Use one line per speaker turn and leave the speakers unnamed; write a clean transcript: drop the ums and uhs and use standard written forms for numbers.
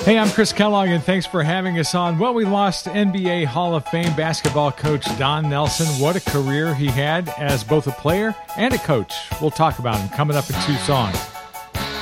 Hey, I'm Chris Kellogg, and thanks for having us on. Well, we lost NBA Hall of Fame basketball coach Don Nelson. What a career he had as both a player and a coach. We'll talk about him coming up in 2 songs.